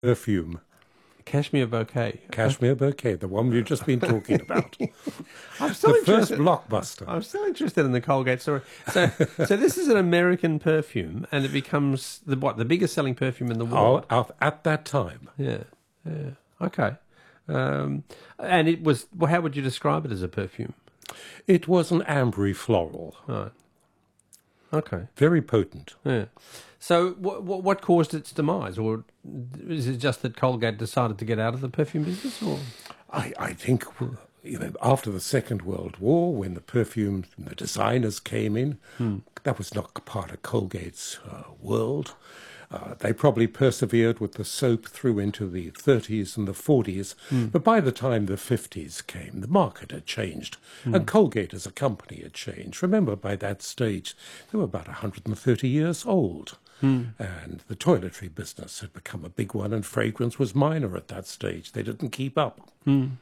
perfume. Cashmere Bouquet. Cashmere Bouquet, the one we've just been talking about. I'm still The first interested. blockbuster. I'm still interested in the Colgate story. So this is an American perfume, and it becomes the biggest selling perfume in the world. At that time. Yeah. Okay. And it was. Well, how would you describe it as a perfume? It was an ambery floral. Right. Okay. Very potent. Yeah. So what caused its demise, or is it just that Colgate decided to get out of the perfume business? Or I think, after the Second World War, when the perfume and the designers came in, that was not part of Colgate's world. They probably persevered with the soap through into the 30s and the 40s, but by the time the 50s came, the market had changed, and Colgate as a company had changed. Remember, by that stage, they were about 130 years old, and the toiletry business had become a big one, and fragrance was minor at that stage. They didn't keep up.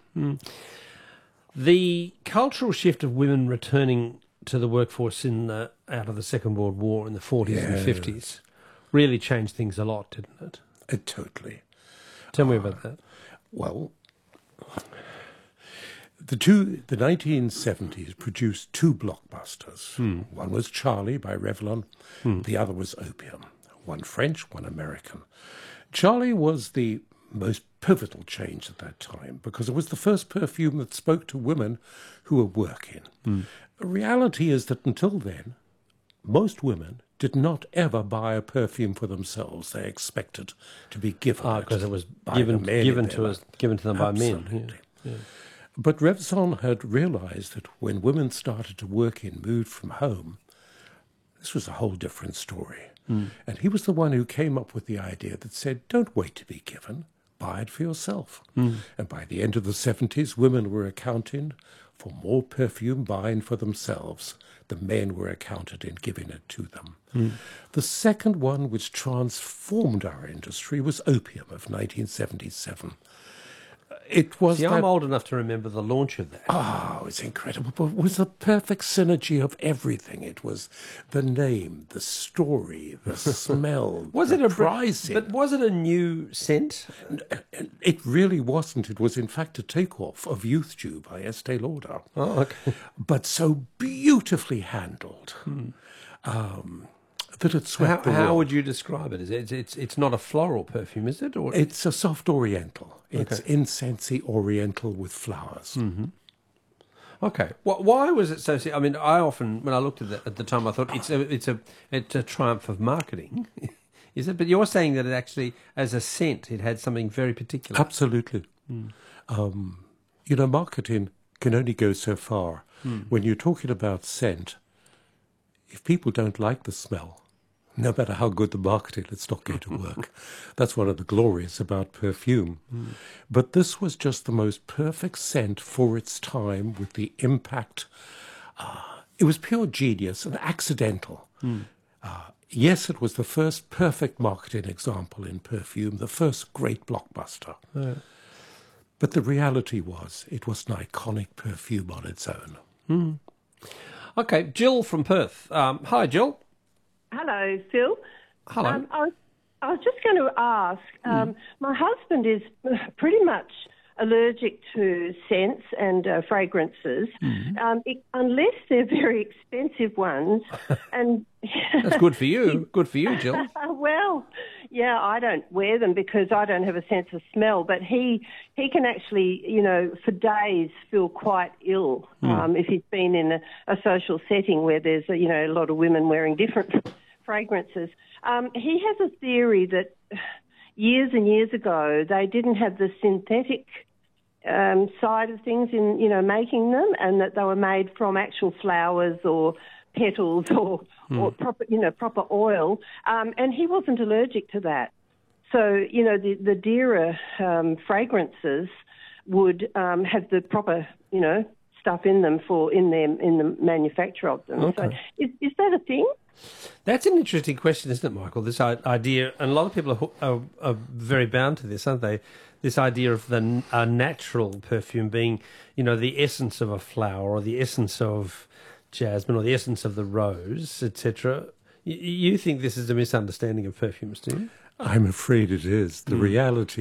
The cultural shift of women returning to the workforce out of the Second World War in the 40s and 50s really changed things a lot, didn't it? Totally. Tell me about that. Well, the 1970s produced two blockbusters. One was Charlie by Revlon, the other was Opium. One French, one American. Charlie was the most pivotal change at that time because it was the first perfume that spoke to women who were working. The reality is that until then, most women did not ever buy a perfume for themselves. They expected to be given Because it was by given the men given to them by men. Absolutely. Yeah. But Revlon had realized that when women started to work in Mood from Home, this was a whole different story. And he was the one who came up with the idea that said, don't wait to be given, buy it for yourself. And by the end of the 70s, women were accounting for more perfume buying for themselves. The men were accounted in giving it to them. The second one, which transformed our industry, was Opium of 1977. It was. I'm old enough to remember the launch of that. Oh, it's incredible. But it was a perfect synergy of everything. It was the name, the story, the smell, pricing. But was it a new scent? It really wasn't. It was, in fact, a takeoff of Youth Dew by Estee Lauder. Oh, okay. But so beautifully handled that it swept the world. How would you describe it? It's not a floral perfume, is it? Or It's a soft oriental. It's incensey oriental with flowers. Okay. Why was it so? I mean, I often, when I looked at it at the time, I thought it's a triumph of marketing, is it? But you're saying that it actually, as a scent, it had something very particular. Absolutely. Marketing can only go so far. When you're talking about scent, if people don't like the smell, no matter how good the marketing, it's not going to work. That's one of the glories about perfume. But this was just the most perfect scent for its time with the impact. It was pure genius and accidental. Yes, it was the first perfect marketing example in perfume, the first great blockbuster. But the reality was it was an iconic perfume on its own. Okay, Jill from Perth. Hi, Jill. Hello, Phil. Hello. I was just going to ask, my husband is pretty much allergic to scents and fragrances, unless they're very expensive ones. And That's good for you. Good for you, Jill. Well, yeah, I don't wear them because I don't have a sense of smell, but he can actually, for days feel quite ill if he's been in a social setting where there's, a lot of women wearing different fragrances. He has a theory that years and years ago they didn't have the synthetic side of things in, making them, and that they were made from actual flowers or petals or proper oil, and he wasn't allergic to that. So, the dearer fragrances would have the proper, stuff in them in the manufacture of them. Okay. So, is that a thing? That's an interesting question, isn't it, Michael? This idea, and a lot of people are very bound to this, aren't they? This idea of a natural perfume being, the essence of a flower or the essence of jasmine or the essence of the rose, etc. You think this is a misunderstanding of perfumes, do you? I'm afraid it is. The reality